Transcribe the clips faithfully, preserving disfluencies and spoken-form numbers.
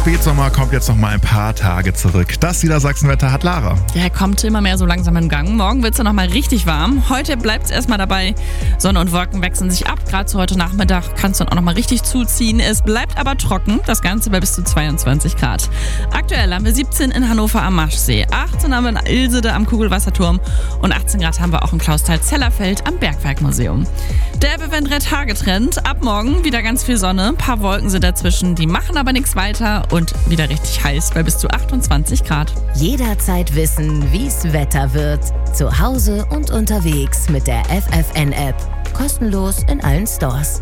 Spätsommer kommt jetzt noch mal ein paar Tage zurück. Das Niedersachsenwetter hat Lara. Ja, er kommt immer mehr so langsam in Gang. Morgen wird es dann noch mal richtig warm. Heute bleibt es erstmal dabei. Sonne und Wolken wechseln sich ab. Gerade zu heute Nachmittag kann es dann auch noch mal richtig zuziehen. Es bleibt aber trocken. Das Ganze bei bis zu zweiundzwanzig Grad. Aktuell haben wir siebzehn in Hannover am Maschsee, achtzehn haben wir in Ilsede am Kugelwasserturm und achtzehn Grad haben wir auch im Klausthal-Zellerfeld am Bergwerkmuseum. Der Event-Red-Tage-Trend. Ab morgen wieder ganz viel Sonne. Ein paar Wolken sind dazwischen. Die machen aber nichts weiter und wieder richtig heiß bei bis zu achtundzwanzig Grad. Jederzeit wissen, wie's Wetter wird. Zu Hause und unterwegs mit der F F N-App. Kostenlos in allen Stores.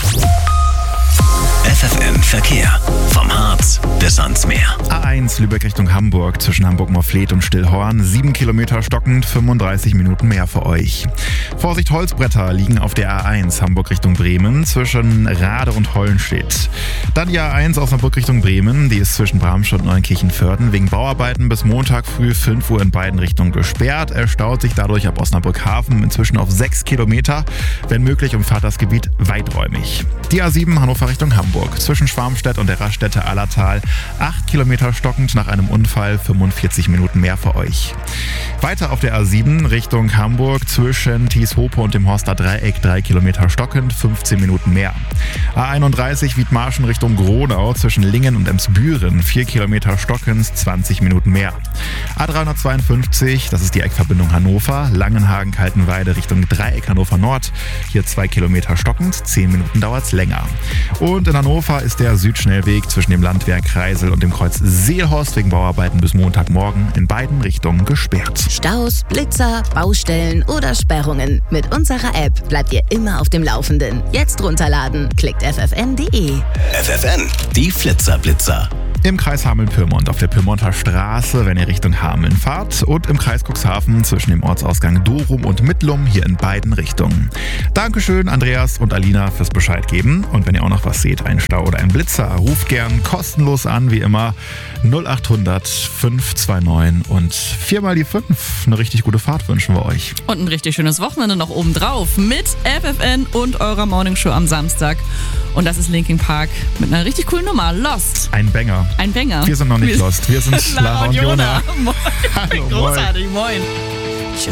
F F N Verkehr. Vom Harz bis ans Meer. A eins Lübeck Richtung Hamburg zwischen Hamburg-Morfleet und Stillhorn. sieben Kilometer stockend, fünfunddreißig Minuten mehr für euch. Vorsicht, Holzbretter liegen auf der A eins Hamburg Richtung Bremen zwischen Rade und Hollenstedt. Dann die A eins Osnabrück Richtung Bremen. Die ist zwischen Bramstedt und Neunkirchen-Vörden wegen Bauarbeiten bis Montag früh fünf Uhr in beiden Richtungen gesperrt. Er staut sich dadurch ab Osnabrück-Hafen inzwischen auf sechs Kilometer. Wenn möglich, umfahrt das Gebiet weiträumig. Die A sieben Hannover Richtung Hamburg zwischen Schwarmstedt und der Raststätte Allertal. acht Kilometer stockend nach einem Unfall, fünfundvierzig Minuten mehr für euch. Weiter auf der A sieben Richtung Hamburg zwischen Thieshope und dem Horster Dreieck. drei Kilometer stockend, fünfzehn Minuten mehr. A einunddreißig Wiedmarschen Richtung Gronau zwischen Lingen und Emsbüren. vier Kilometer stockend, zwanzig Minuten mehr. A dreihundertzweiundfünfzig, das ist die Eckverbindung Hannover. Langenhagen-Kaltenweide Richtung Dreieck Hannover Nord. Hier zwei Kilometer stockend, zehn Minuten dauert's länger. Und in Hannover ist der Südschnellweg zwischen dem Landwehr Kreisel und dem Kreuz Seelhorst wegen Bauarbeiten bis Montagmorgen in beiden Richtungen gesperrt. Staus, Blitzer, Baustellen oder Sperrungen. Mit unserer App bleibt ihr immer auf dem Laufenden. Jetzt runterladen. Klickt f f n punkt d e. F F N, die Flitzerblitzer. Im Kreis Hameln-Pyrmont auf der Pyrmonter Straße, wenn ihr Richtung Hameln fahrt. Und im Kreis Cuxhaven zwischen dem Ortsausgang Dorum und Mittlum, hier in beiden Richtungen. Dankeschön, Andreas und Alina, fürs Bescheid geben. Und wenn ihr auch noch was seht, einen Stau oder einen Blitzer, ruft gern kostenlos an, wie immer. null achthundert fünf zwei neun und viermal die fünf. Eine richtig gute Fahrt wünschen wir euch. Und ein richtig schönes Wochenende noch obendrauf mit F F N und eurer Morningshow am Samstag. Und das ist Linkin Park mit einer richtig coolen Nummer, Lost. Ein Banger. Ein Banger. Wir sind noch nicht lost. Wir sind Lara und Jona. Moin. Hallo, Großartig, moin.